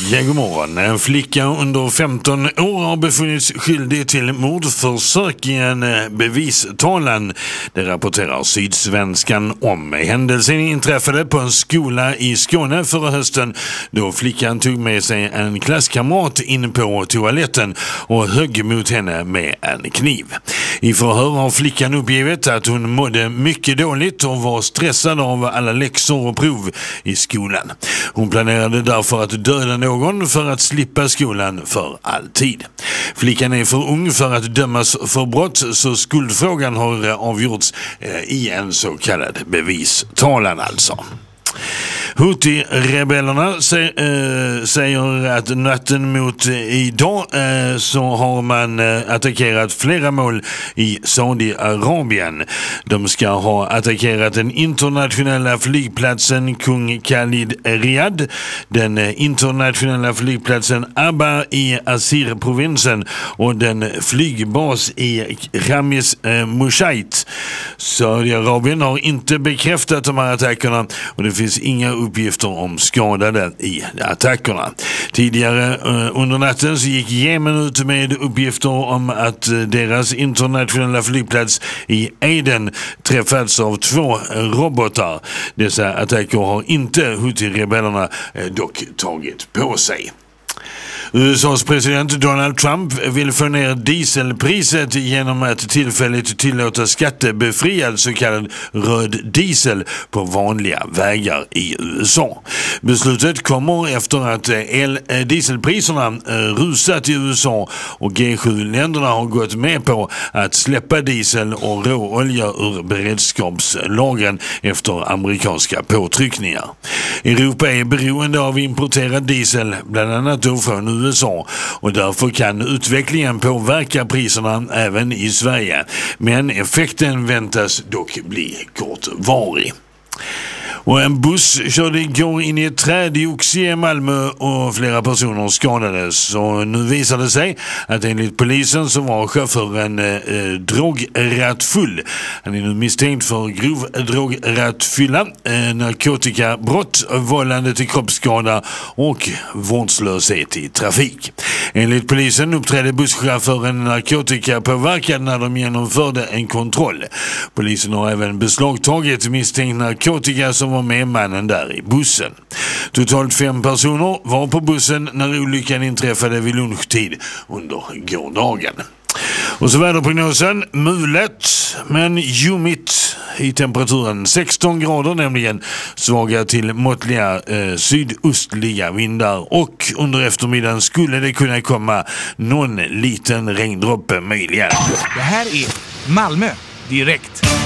Ja, god morgon. En flicka under 15 år har befunnits skyldig till mordförsök i en bevistalan. Det rapporterar Sydsvenskan om. Händelsen inträffade på en skola i Skåne förra hösten då flickan tog med sig en klasskamrat in på toaletten och högg mot henne med en kniv. I förhör har flickan uppgivit att hon mådde mycket dåligt och var stressad av alla läxor och prov i skolan. Hon planerade därför att döda någon för att slippa skolan för alltid. Flickan är för ung för att dömas för brott, så skuldfrågan har avgjorts i en så kallad bevistalan alltså. Houthi-rebellerna säger att natten mot idag så har man attackerat flera mål i Saudiarabien. De ska ha attackerat den internationella flygplatsen Kung Khalid Riyadh, den internationella flygplatsen Aba i Asir-provinsen och den flygbas i Khamis Mushait. Saudiarabien har inte bekräftat de här attackerna och det finns inga uppgifter om skadade i attackerna. Tidigare under natten så gick Jemen ut med uppgifter om att deras internationella flygplats i Aden träffats av 2 robotar. Dessa attacker har inte Houthi-rebellerna dock tagit på sig. USAs president Donald Trump vill få ner dieselpriset genom att tillfälligt tillåta skattebefriad så kallad röd diesel på vanliga vägar i USA. Beslutet kommer efter att dieselpriserna rusat i USA och G7-länderna har gått med på att släppa diesel och råolja ur beredskapslagren efter amerikanska påtryckningar. Europa är beroende av importerad diesel, bland annat då från USA, och därför kan utvecklingen påverka priserna även i Sverige. Men effekten väntas dock bli kortvarig. Och en buss körde igår in i ett träd i Oxie, Malmö, och flera personer skadades. Och nu visar det sig att enligt polisen så var chauffören drograttfull. Han är nu misstänkt för grov drograttfylla, narkotikabrott, vållande till kroppsskada och vårdslöshet i trafik. Enligt polisen uppträdde busschauffören narkotikapåverkad när de genomförde en kontroll. Polisen har även beslagtagit misstänkt narkotika som var med mannen där i bussen. Totalt 5 personer var på bussen när olyckan inträffade vid lunchtid under gårdagen. Och så väderprognosen: mulet men ljumigt i temperaturen 16 grader, nämligen svaga till måttliga sydöstliga vindar, och under eftermiddagen skulle det kunna komma någon liten regndroppe möjligen. Det här är Malmö direkt.